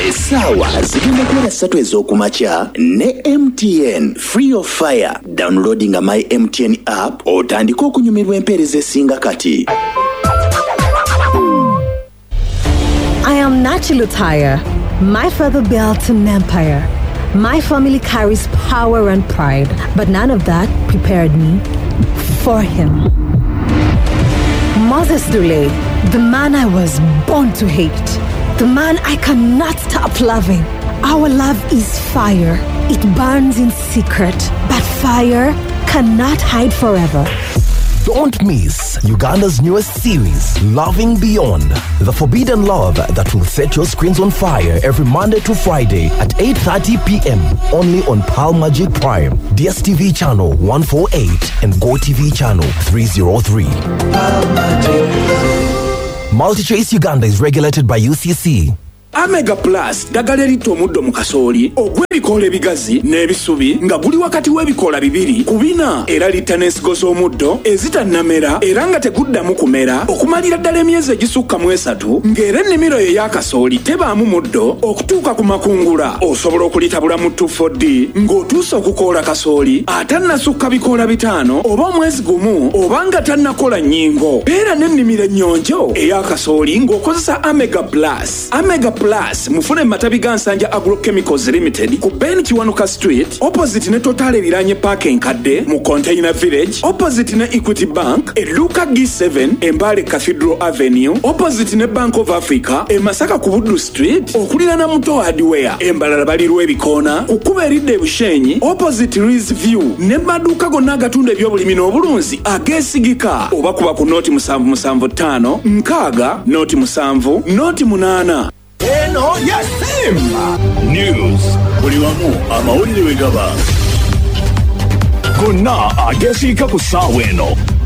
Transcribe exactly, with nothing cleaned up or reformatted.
Essaawa zigenda kuwera ssatu ez'okumakya ne M T N Free of Fire. Downloading a My M T N app otandika okunyumirwa empeereza esinga kati. I am Nachi Lutaya. My father built an empire. My family carries power and pride, but none of that prepared me for him. Moses Dule, the man I was born to hate, the man I cannot stop loving. Our love is fire. It burns in secret, but fire cannot hide forever. Don't miss Uganda's newest series, Loving Beyond, the forbidden love that will set your screens on fire every Monday to Friday at eight thirty p.m. only on Pal Magic Prime, D S T V channel one forty-eight and GoTV channel three oh three. MultiChoice Uganda is regulated by U C C. Omega Plus ddagala erita omuddo mu kasooli ogw'ebikoola ebigazi n'ebisubi nga guli wakati w'ebikoola bibiri ku bina era litta n'ensigo z'omuddo ezitannamera era nga teguddamu kumera okumalira ddala emyezi egisukka mu esatu ng'era ennimiro ye y'akasooli tebaamu muddo okutuuka ku makungula. Osobola okulitabula mu two four D ng'otuuse okukoola kasooli atannasukka bikoola bitaano oba omwezi gumu oba nga tannakola nnyingo. Beera n'ennimiro ennyonjo ey'akasooli ng'okozesa Omega Plus. Omega Plus mufune matabi gansanja Agrochemicals Limited ku Ben Kiwanuka Street opposite ne Total ebiranye parking kadde mu Container Village opposite ne Equity Bank e Luka G seven Embale Cathedral Avenue opposite ne Bank of Africa e Masaka ku Buddu Street okulirana Muto Hardware Embalala balirwa ebikoona kukuba eridde ebushenyi opposite Rees View ne maduka gonna agatunda ebyobulimi n'obulunzi ageesigika oba kuba ku noti musanvu musanvu ttaano nkaaga noti musanvu noti munaana. Eno ya Simba News buli wamu amawulire we gaba gonna ageesiika ku ssaawa eno.